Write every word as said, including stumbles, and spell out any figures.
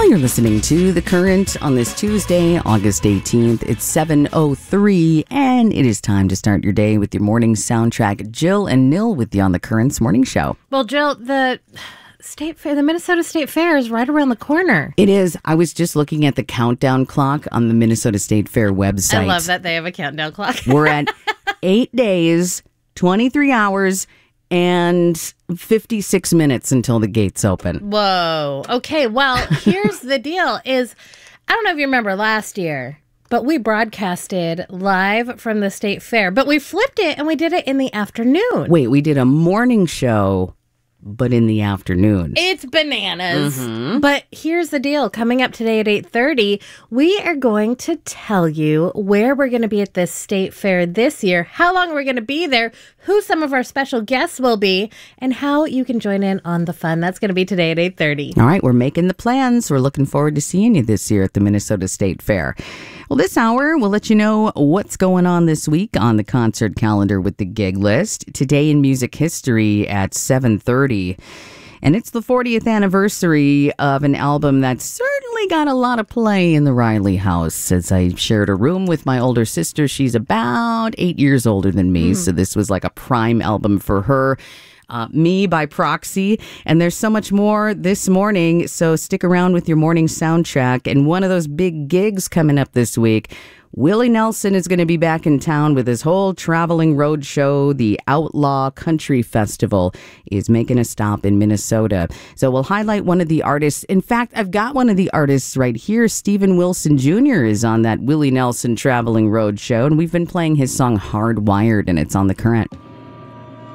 Well, you're listening to The Current on this Tuesday, August eighteenth. It's seven oh three, and it is time to start your day with your morning soundtrack. Jill and Nil with you on The Current's morning show. Well, Jill, the State Fair, the Minnesota State Fair is right around the corner. It is. I was just looking at the countdown clock on the Minnesota State Fair website. I love that they have a countdown clock. We're at eight days, twenty-three hours, and fifty-six minutes until the gates open. Whoa. Okay, well, here's the deal is, I don't know if you remember last year, but we broadcasted live from the State Fair, but we flipped it and we did it in the afternoon. Wait, we did a morning show, but in the afternoon. It's bananas. Mm-hmm. But here's the deal. Coming up today at eight thirty, we are going to tell you where we're going to be at this State Fair this year, how long we're going to be there, who some of our special guests will be, and how you can join in on the fun. That's going to be today at eight thirty. All right, we're making the plans. We're looking forward to seeing you this year at the Minnesota State Fair. Well, this hour, we'll let you know what's going on this week on the concert calendar with the gig list. Today in music history at seven thirty. And it's the fortieth anniversary of an album that certainly got a lot of play in the Riley house. As I shared a room with my older sister, she's about eight years older than me. Mm. So this was like a prime album for her. Uh, me by proxy. And there's so much more this morning. So stick around with your morning soundtrack. And one of those big gigs coming up this week, Willie Nelson is going to be back in town with his whole traveling road show. The Outlaw Country Festival is making a stop in Minnesota. So we'll highlight one of the artists. In fact, I've got one of the artists right here. Steven Wilson Junior is on that Willie Nelson traveling road show. And we've been playing his song Hardwired, and it's on The Current.